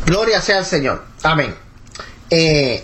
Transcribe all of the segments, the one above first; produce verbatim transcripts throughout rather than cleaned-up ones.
Gloria sea al Señor. Amén. Eh,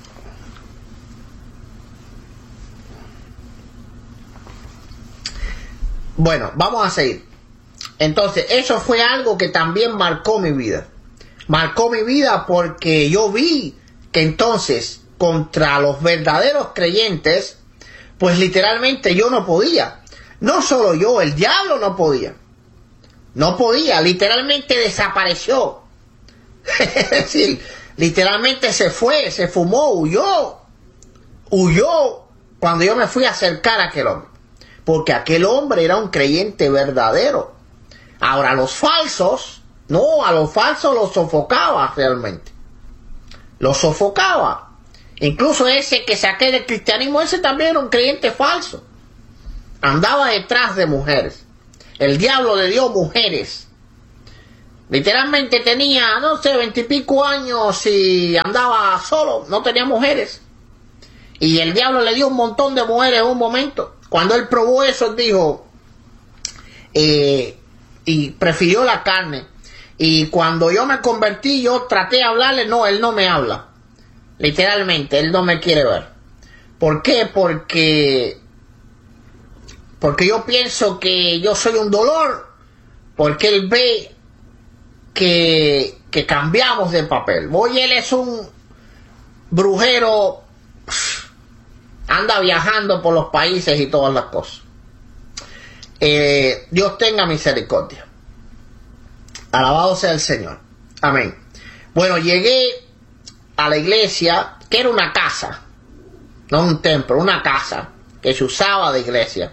bueno, vamos a seguir. Entonces, eso fue algo que también marcó mi vida. Marcó mi vida porque yo vi que entonces, contra los verdaderos creyentes, pues literalmente yo no podía. No solo yo, el diablo no podía. No podía, literalmente desapareció. Es decir, literalmente se fue, se fumó, huyó. Huyó cuando yo me fui a acercar a aquel hombre. Porque aquel hombre era un creyente verdadero. Ahora, los falsos, no, a los falsos los sofocaba realmente. Los sofocaba. Incluso ese que saqué del cristianismo, ese también era un creyente falso. Andaba detrás de mujeres. El diablo le dio mujeres. Literalmente tenía, no sé, veintipico años y andaba solo, no tenía mujeres. Y el diablo le dio un montón de mujeres en un momento. Cuando él probó eso, dijo, eh, y prefirió la carne. Y cuando yo me convertí, yo traté de hablarle, no, él no me habla. Literalmente, él no me quiere ver. ¿Por qué? Porque, porque yo pienso que yo soy un dolor. Porque él ve que, que cambiamos de papel. Hoy él es un brujero, anda viajando por los países y todas las cosas. Eh, Dios tenga misericordia. Alabado sea el Señor. Amén. Bueno, llegué a la iglesia, que era una casa, no un templo, una casa que se usaba de iglesia.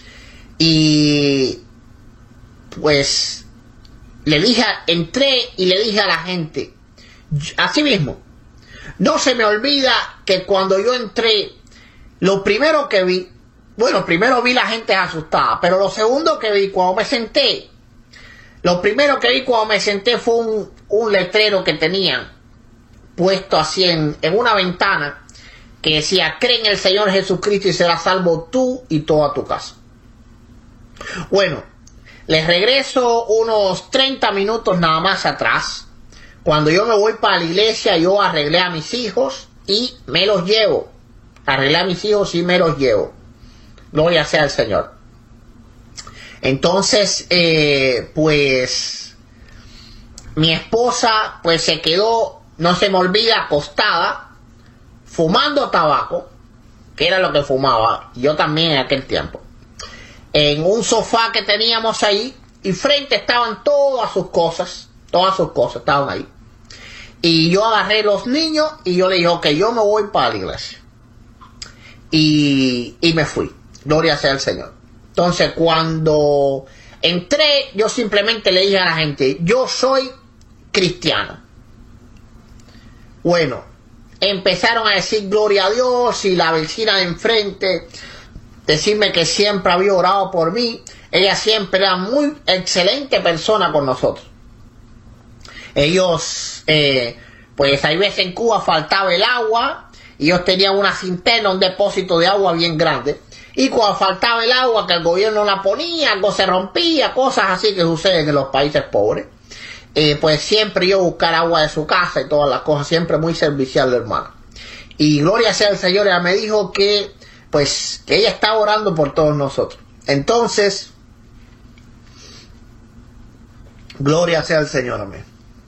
Y pues le dije, entré y le dije a la gente, así mismo, no se me olvida que cuando yo entré, lo primero que vi, bueno, primero vi la gente asustada, pero lo segundo que vi cuando me senté, lo primero que vi cuando me senté fue un, un letrero que tenían puesto así en, en una ventana que decía, cree en el Señor Jesucristo y serás salvo tú y toda tu casa. Bueno, les regreso unos treinta minutos nada más atrás. Cuando yo me voy para la iglesia, yo arreglé a mis hijos y me los llevo. Arreglé a mis hijos y me los llevo. Gloria sea al Señor. Entonces, eh, pues, mi esposa, pues, se quedó, no se me olvida, acostada, fumando tabaco, que era lo que fumaba, yo también en aquel tiempo, en un sofá que teníamos ahí, y frente estaban todas sus cosas, todas sus cosas estaban ahí. Y yo agarré los niños y yo le dije, ok, yo me voy para la iglesia. Y, y me fui. Gloria sea al Señor. Entonces, cuando entré, yo simplemente le dije a la gente, yo soy cristiano. Bueno, empezaron a decir gloria a Dios y la vecina de enfrente, decirme que siempre había orado por mí. Ella siempre era muy excelente persona con nosotros. Ellos, eh, pues hay veces en Cuba faltaba el agua y ellos tenían una cisterna, un depósito de agua bien grande. Y cuando faltaba el agua, que el gobierno la ponía, algo se rompía, cosas así que suceden en los países pobres, eh, pues siempre yo buscar agua de su casa y todas las cosas, siempre muy servicial, hermano. Y gloria sea al Señor, ella me dijo que, pues, que ella está orando por todos nosotros. Entonces, gloria sea al Señor, amén.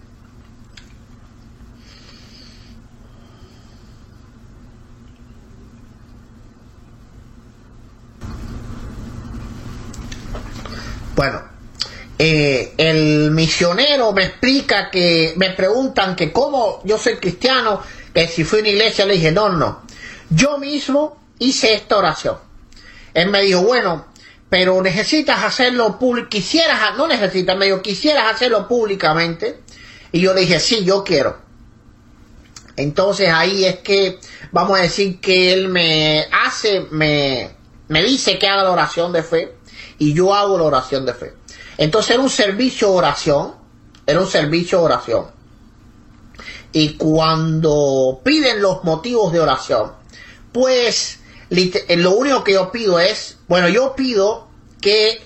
Bueno, eh, el misionero me explica que, me preguntan que cómo yo soy cristiano, que si fui a una iglesia, le dije, no, no, yo mismo hice esta oración. Él me dijo, bueno, pero necesitas hacerlo público, quisieras, no necesitas, me dijo, quisieras hacerlo públicamente. Y yo le dije, sí, yo quiero. Entonces ahí es que, vamos a decir que él me hace, me, me dice que haga la oración de fe. Y yo hago la oración de fe. Entonces era un servicio de oración. Era un servicio de oración. Y cuando piden los motivos de oración, pues lo único que yo pido es, bueno, yo pido que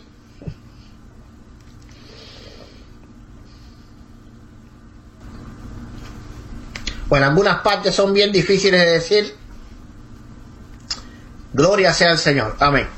Bueno, algunas partes son bien difíciles de decir. Gloria sea al Señor. Amén.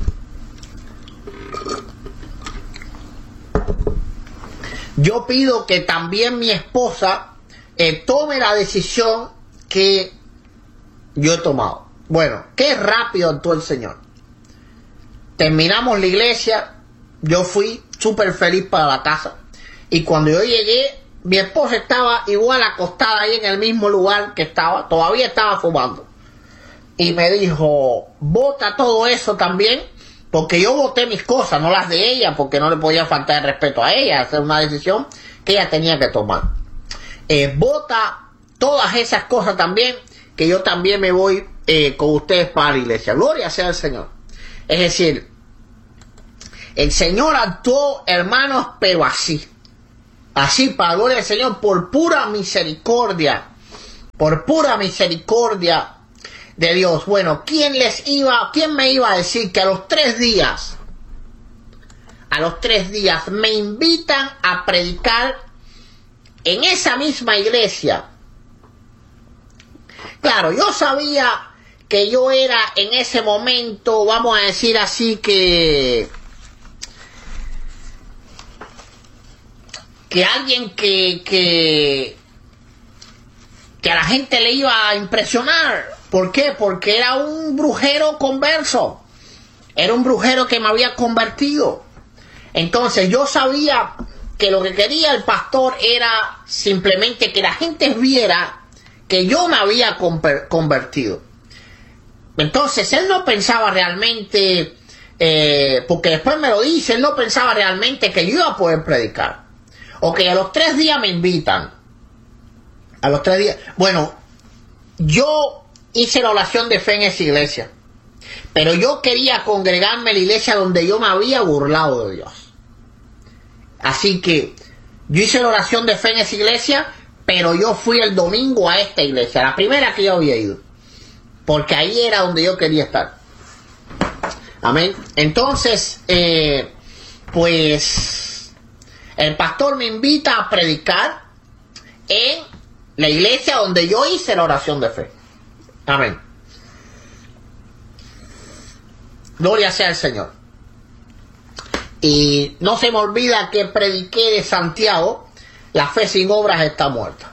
Yo pido que también mi esposa eh, tome la decisión que yo he tomado. Bueno, qué rápido actuó el Señor. Terminamos la iglesia, yo fui súper feliz para la casa. Y cuando yo llegué, mi esposa estaba igual acostada ahí en el mismo lugar que estaba, todavía estaba fumando. Y me dijo, bota todo eso también, porque yo boté mis cosas, no las de ella, porque no le podía faltar el respeto a ella, hacer una decisión que ella tenía que tomar. Eh, bota todas esas cosas también, que yo también me voy eh, con ustedes para la iglesia. Gloria sea al Señor. Es decir, el Señor actuó, hermanos, pero así. Así, para gloria del Señor, por pura misericordia. Por pura misericordia de Dios. Bueno, ¿quién les iba, quién me iba a decir que a los tres días, a los tres días me invitan a predicar en esa misma iglesia? Claro, yo sabía que yo era en ese momento, vamos a decir así, que que alguien que que que a la gente le iba a impresionar. ¿Por qué? Porque era un brujero converso. Era un brujero que me había convertido. Entonces yo sabía que lo que quería el pastor era simplemente que la gente viera que yo me había convertido. Entonces él no pensaba realmente, eh, porque después me lo dice, él no pensaba realmente que yo iba a poder predicar. Ok, a los tres días me invitan. A los tres días. Bueno, yo hice la oración de fe en esa iglesia. Pero yo quería congregarme en la iglesia donde yo me había burlado de Dios. Así que yo hice la oración de fe en esa iglesia, pero yo fui el domingo a esta iglesia, la primera que yo había ido. Porque ahí era donde yo quería estar. Amén. Entonces, eh, pues, el pastor me invita a predicar en la iglesia donde yo hice la oración de fe. Amén. Gloria sea al Señor. Y no se me olvida que prediqué de Santiago, la fe sin obras está muerta.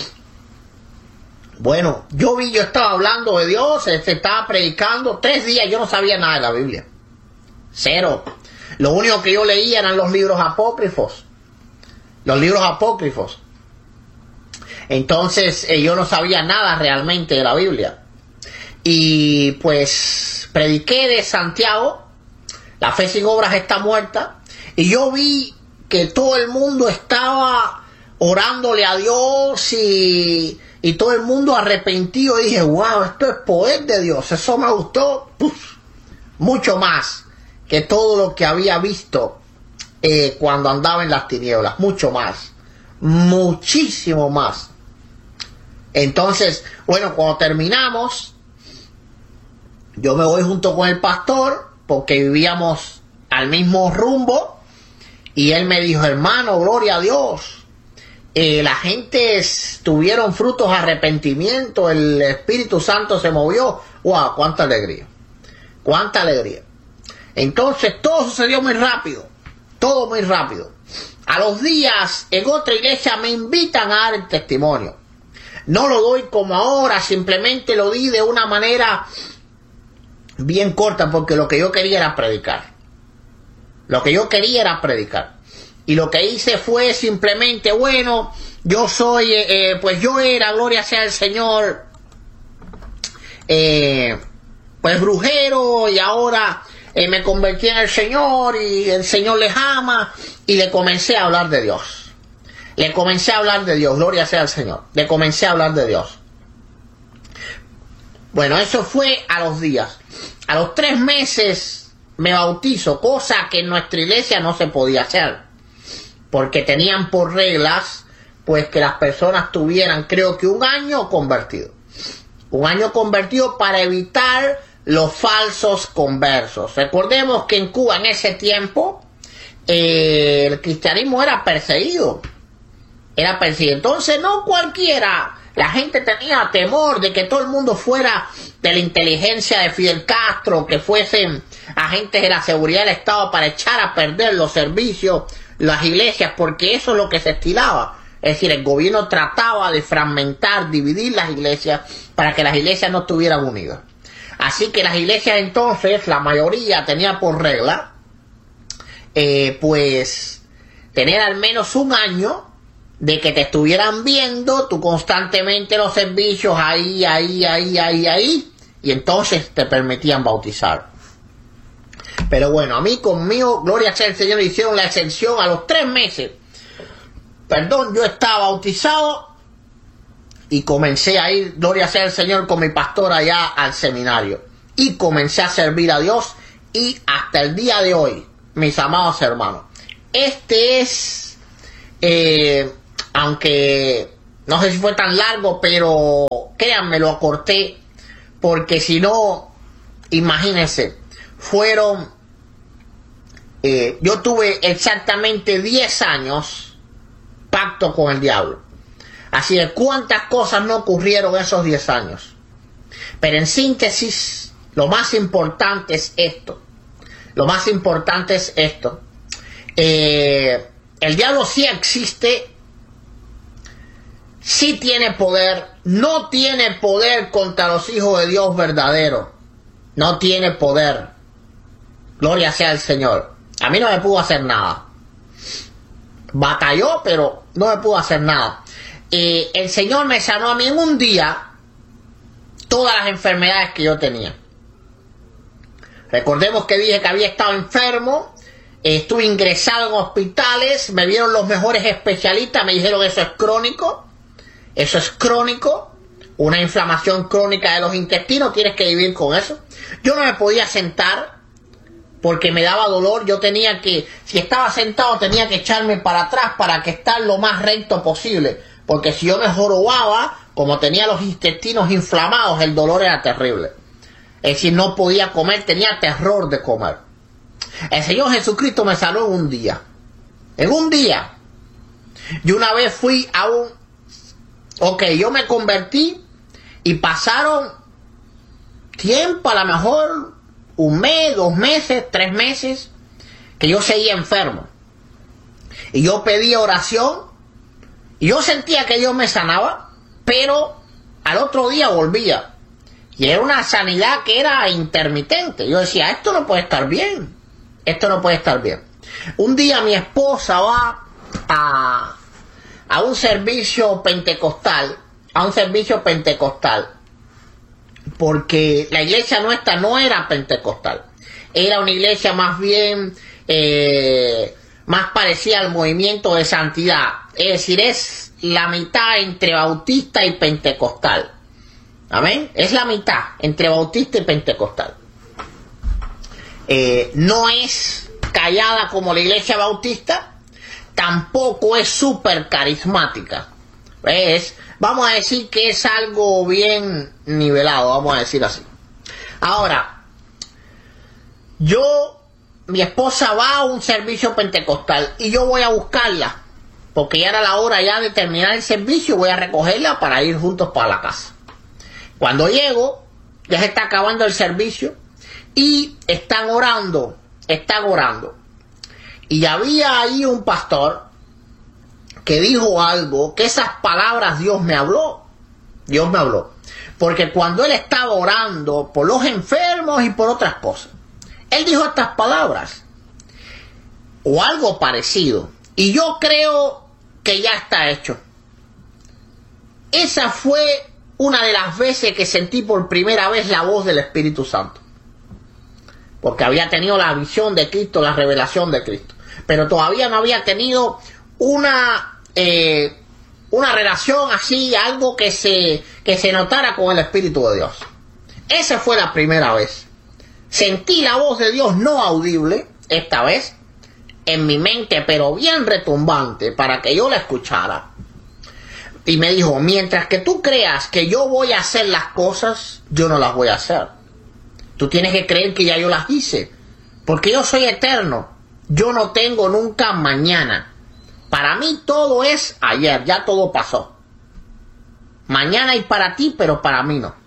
Bueno, yo vi, yo estaba hablando de Dios, se estaba predicando, tres días yo no sabía nada de la Biblia. Cero. Lo único que yo leía eran los libros apócrifos. Los libros apócrifos. Entonces eh, yo no sabía nada realmente de la Biblia. Y pues prediqué de Santiago, la fe sin obras está muerta. Y yo vi que todo el mundo estaba orándole a Dios y, y todo el mundo arrepentido. Y dije, wow, esto es poder de Dios. Eso me gustó uf, mucho más que todo lo que había visto eh, cuando andaba en las tinieblas. Mucho más. Muchísimo más. Entonces, bueno, cuando terminamos, yo me voy junto con el pastor porque vivíamos al mismo rumbo y él me dijo, hermano, gloria a Dios, eh, la gente tuvieron frutos de arrepentimiento, el Espíritu Santo se movió. ¡Wow! ¡Cuánta alegría! ¡Cuánta alegría! Entonces todo sucedió muy rápido, todo muy rápido. A los días en otra iglesia me invitan a dar el testimonio. No lo doy como ahora, simplemente lo di de una manera bien corta porque lo que yo quería era predicar. Lo que yo quería era predicar. Y lo que hice fue simplemente, bueno, yo soy, eh, pues yo era, gloria sea el Señor, eh, pues brujero y ahora eh, me convertí en el Señor y el Señor les ama y le comencé a hablar de Dios. Le comencé a hablar de Dios, gloria sea al Señor. Le comencé a hablar de Dios. Bueno, eso fue a los días. A los tres meses me bautizo, cosa que en nuestra iglesia no se podía hacer. Porque tenían por reglas, pues que las personas tuvieran, creo que un año convertido. Un año convertido para evitar los falsos conversos. Recordemos que en Cuba en ese tiempo eh, el cristianismo era perseguido. Era perseguido. Entonces no cualquiera La gente tenía temor de que todo el mundo fuera de la inteligencia de Fidel Castro, que fuesen agentes de la seguridad del Estado para echar a perder los servicios, las iglesias, porque eso es lo que se estilaba. Es decir, el gobierno trataba de fragmentar, dividir las iglesias para que las iglesias no estuvieran unidas. Así que las iglesias entonces, la mayoría tenía por regla, eh, pues, tener al menos un año de que te estuvieran viendo tú constantemente los servicios ahí, ahí, ahí, ahí, ahí, y entonces te permitían bautizar. Pero bueno, a mí conmigo, gloria sea al Señor, hicieron la exención a los tres meses. Perdón, yo estaba bautizado y comencé a ir, gloria sea al Señor, con mi pastor allá al seminario. Y comencé a servir a Dios y hasta el día de hoy, mis amados hermanos, este es... Eh, aunque no sé si fue tan largo, pero créanme, lo acorté, porque si no, imagínense, fueron, eh, yo tuve exactamente diez años pacto con el diablo. Así de cuántas cosas no ocurrieron esos diez años. Pero en síntesis, lo más importante es esto. Lo más importante es esto. Eh, el diablo sí existe. Sí tiene poder, no tiene poder contra los hijos de Dios verdaderos. No tiene poder. Gloria sea al Señor. A mí no me pudo hacer nada. Batalló, pero no me pudo hacer nada. Eh, el Señor me sanó a mí en un día todas las enfermedades que yo tenía. Recordemos que dije que había estado enfermo. Eh, estuve ingresado en hospitales. Me vieron los mejores especialistas. Me dijeron eso es crónico. Eso es crónico, una inflamación crónica de los intestinos, tienes que vivir con eso. Yo no me podía sentar porque me daba dolor, yo tenía que, si estaba sentado tenía que echarme para atrás para que estar lo más recto posible, porque si yo me jorobaba, como tenía los intestinos inflamados, el dolor era terrible. Es decir, no podía comer, tenía terror de comer. El Señor Jesucristo me sanó en un día. En un día. Yo una vez fui a un... Ok, yo me convertí y pasaron tiempo, a lo mejor un mes, dos meses, tres meses, que yo seguía enfermo. Y yo pedía oración y yo sentía que Dios me sanaba, pero al otro día volvía. Y era una sanidad que era intermitente. Yo decía, esto no puede estar bien, esto no puede estar bien. Un día mi esposa va a... a un servicio pentecostal, a un servicio pentecostal, porque la iglesia nuestra no era pentecostal, era una iglesia más bien, eh, más parecida al movimiento de santidad, es decir, es la mitad entre bautista y pentecostal, amén, es la mitad entre bautista y pentecostal, eh, no es callada como la iglesia bautista, tampoco es súper carismática. Es, vamos a decir que es algo bien nivelado, vamos a decir así. Ahora, yo, mi esposa va a un servicio pentecostal y yo voy a buscarla, porque ya era la hora ya de terminar el servicio, voy a recogerla para ir juntos para la casa. Cuando llego, ya se está acabando el servicio y están orando, están orando. Y había ahí un pastor que dijo algo, que esas palabras Dios me habló. Dios me habló. Porque cuando él estaba orando por los enfermos y por otras cosas, él dijo estas palabras. O algo parecido. Y yo creo que ya está hecho. Esa fue una de las veces que sentí por primera vez la voz del Espíritu Santo. Porque había tenido la visión de Cristo, la revelación de Cristo. Pero todavía no había tenido una eh, una relación así, algo que se, que se notara con el Espíritu de Dios. Esa fue la primera vez. Sentí la voz de Dios no audible, esta vez, en mi mente, pero bien retumbante, para que yo la escuchara. Y me dijo, mientras que tú creas que yo voy a hacer las cosas, yo no las voy a hacer. Tú tienes que creer que ya yo las hice, porque yo soy eterno. Yo no tengo nunca mañana. Para mí todo es ayer, ya todo pasó. Mañana hay para ti, pero para mí no.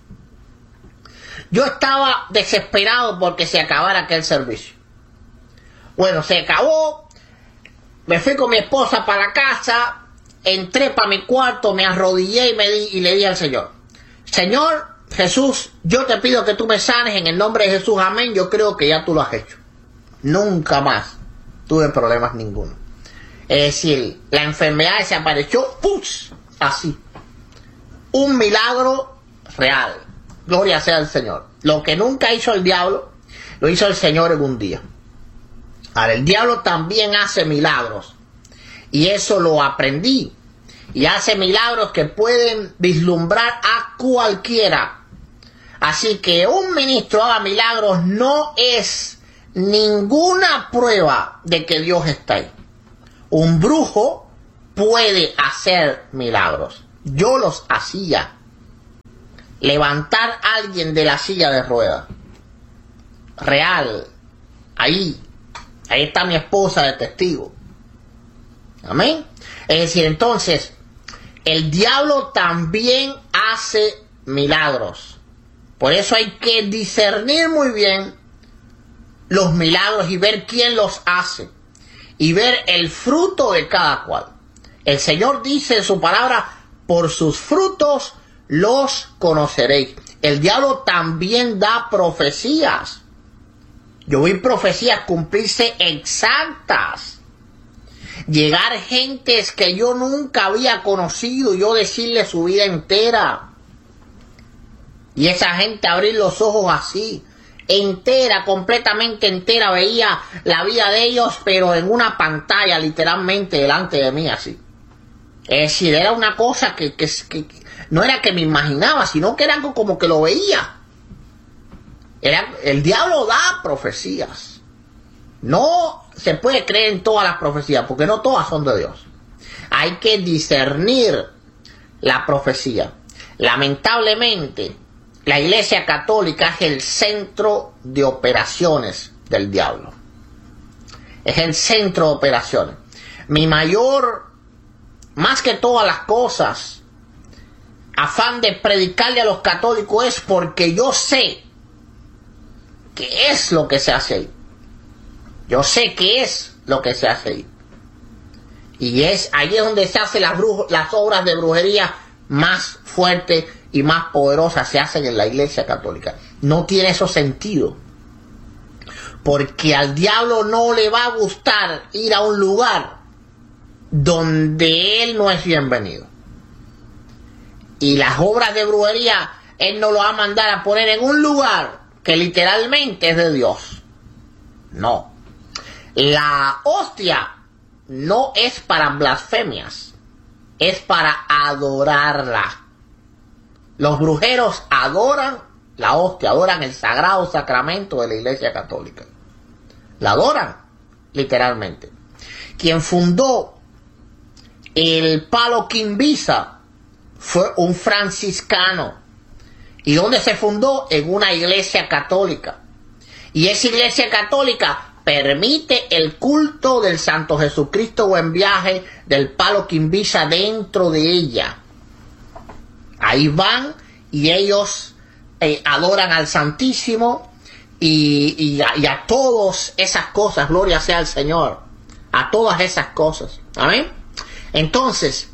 Yo estaba desesperado porque se acabara aquel servicio. Bueno, se acabó. Me fui con mi esposa para la casa. Entré para mi cuarto, me arrodillé y, me di, y le dije al Señor: Señor Jesús, yo te pido que tú me sanes en el nombre de Jesús, amén. Yo creo que ya tú lo has hecho. Nunca más tuve problemas ninguno. Es decir, la enfermedad desapareció, ¡push! Así. Un milagro real. Gloria sea al Señor. Lo que nunca hizo el diablo, lo hizo el Señor en un día. Ahora, el diablo también hace milagros. Y eso lo aprendí. Y hace milagros que pueden vislumbrar a cualquiera. Así que un ministro haga milagros no es ninguna prueba de que Dios está ahí. Un brujo puede hacer milagros. Yo los hacía. Levantar a alguien de la silla de ruedas. Real. Ahí. Ahí está mi esposa de testigo. Amén. Es decir, entonces, el diablo también hace milagros. Por eso hay que discernir muy bien los milagros y ver quién los hace. Y ver el fruto de cada cual. El Señor dice en su palabra: por sus frutos los conoceréis. El diablo también da profecías. Yo vi profecías cumplirse exactas. Llegar gentes que yo nunca había conocido, yo decirle su vida entera. Y esa gente abrir los ojos así, entera, completamente entera, veía la vida de ellos, pero en una pantalla, literalmente, delante de mí, así. Es decir, era una cosa que, que, que no era que me imaginaba, sino que era algo como que lo veía. Era, el diablo da profecías. No se puede creer en todas las profecías, porque no todas son de Dios. Hay que discernir la profecía. Lamentablemente, la Iglesia Católica es el centro de operaciones del diablo. Es el centro de operaciones. Mi mayor, más que todas las cosas, afán de predicarle a los católicos es porque yo sé qué es lo que se hace ahí. Yo sé qué es lo que se hace ahí. Y es ahí es donde se hacen las, las obras de brujería más fuertes y más poderosas, se hacen en la Iglesia Católica. No tiene eso sentido. Porque al diablo no le va a gustar ir a un lugar donde él no es bienvenido. Y las obras de brujería, él no lo va a mandar a poner en un lugar que literalmente es de Dios. No. La hostia no es para blasfemias, es para adorarla. Los brujeros adoran la hostia, adoran el sagrado sacramento de la Iglesia Católica. La adoran, literalmente. Quien fundó el palo Quimbisa fue un franciscano. ¿Y dónde se fundó? En una iglesia católica. Y esa iglesia católica permite el culto del Santo Jesucristo Buen Viaje del palo Quimbisa dentro de ella. Ahí van y ellos eh, adoran al Santísimo y, y, a, y a todas esas cosas, gloria sea al Señor, a todas esas cosas. Amén. Entonces,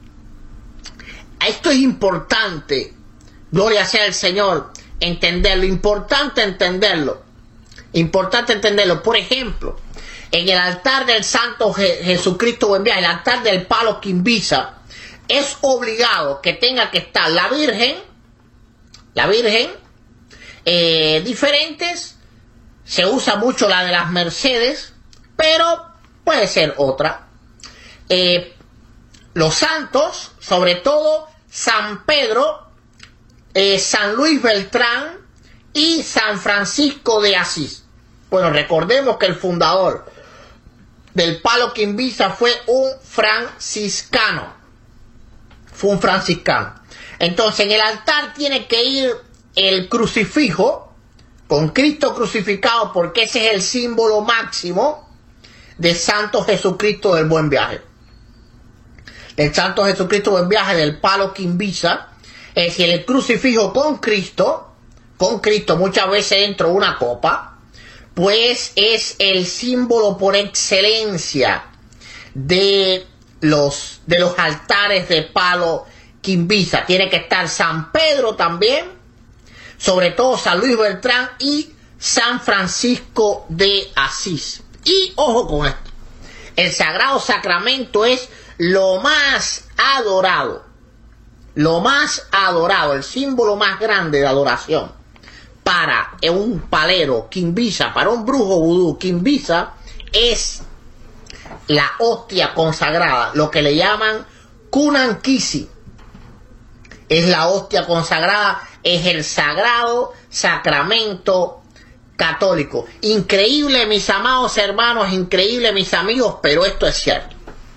esto es importante, gloria sea al Señor, entenderlo, importante entenderlo, importante entenderlo. Por ejemplo, en el altar del Santo Je Jesucristo Buen Viaje, el altar del palo Quimbisa, es obligado que tenga que estar la Virgen, la Virgen, eh, diferentes, se usa mucho la de las Mercedes, pero puede ser otra. Eh, los santos, sobre todo San Pedro, eh, San Luis Beltrán y San Francisco de Asís. Bueno, recordemos que el fundador del palo Quimbisa fue un franciscano. Fue un franciscano. Entonces, en el altar tiene que ir el crucifijo con Cristo crucificado, porque ese es el símbolo máximo de Santo Jesucristo del Buen Viaje. El Santo Jesucristo Buen Viaje del palo Quimbisa Es decir, el crucifijo con Cristo, con Cristo muchas veces dentro de una copa, pues es el símbolo por excelencia de los, de los altares de palo Quimbiza. Tiene que estar San Pedro también, sobre todo San Luis Beltrán y San Francisco de Asís. Y ojo con esto, el Sagrado Sacramento es lo más adorado, lo más adorado, el símbolo más grande de adoración para un palero Quimbiza, para un brujo vudú Quimbiza, es la hostia consagrada, lo que le llaman Kunankisi. Es la hostia consagrada, es el Sagrado Sacramento católico. Increíble, mis amados hermanos, increíble, mis amigos, pero esto es cierto.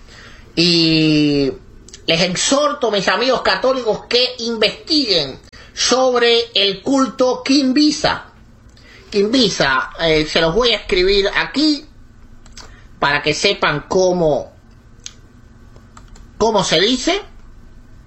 Y les exhorto, mis amigos católicos, que investiguen sobre el culto Quimbiza. Quimbiza, eh, se los voy a escribir aquí para que sepan cómo, cómo se dice.